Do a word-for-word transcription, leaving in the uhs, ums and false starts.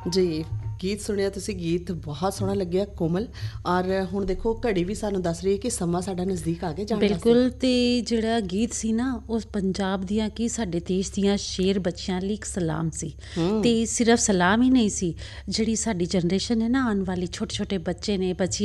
ਜੀ, ਗੀਤ ਸੁਣਿਆ ਤੁਸੀਂ, ਗੀਤ ਬਹੁਤ ਸੋਹਣਾ ਲੱਗਿਆ ਕੋਮਲ। ਔਰ ਹੁਣ ਦੇਖੋ ਘੜੀ ਵੀ ਸਾਨੂੰ ਦੱਸ ਰਹੀ ਹੈ ਕਿ ਸਮਾਂ ਸਾਡਾ ਨਜ਼ਦੀਕ ਆ ਗਿਆ ਜਾਣ ਵਾਸਤੇ। ਬਿਲਕੁਲ। ਤੇ ਜਿਹੜਾ ਗੀਤ ਸੀ ਨਾ ਉਹ ਪੰਜਾਬ ਦੀਆਂ ਕੀ ਸਾਡੇ ਦੇਸ਼ ਦੀਆਂ ਸ਼ੇਰ ਬੱਚਿਆਂ ਲਈ ਇੱਕ ਸਲਾਮ ਸੀ। ਹੂੰ ਤੇ ਸਿਰਫ ਸਲਾਮ ਹੀ ਨਹੀਂ ਸੀ, ਜਿਹੜੀ ਸਾਡੀ ਜਨਰੇਸ਼ਨ ਹੈ ਨਾ, ਆਉਣ ਵਾਲੀ ਛੋਟੇ ਛੋਟੇ ਬੱਚੇ ਨੇ, ਬੱਚੀਆਂ